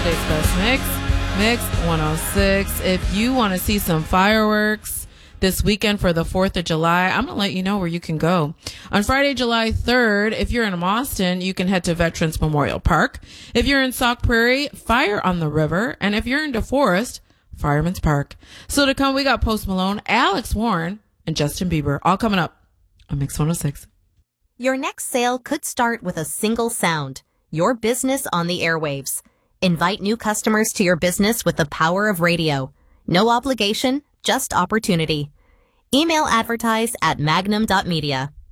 today's best Mix 106. If you want to see some fireworks this weekend for the 4th of July, I'm going to let you know where you can go. On Friday, July 3rd, if you're in Austin, you can head to Veterans Memorial Park. If you're in Sauk Prairie, Fire on the River. And if you're in DeForest, Fireman's Park. So to come, we got Post Malone, Alex Warren, and Justin Bieber, all coming up on Mix 106. Your next sale could start with a single sound, your business on the airwaves. Invite new customers to your business with the power of radio. No obligation, just opportunity. Email advertise at magnum.media.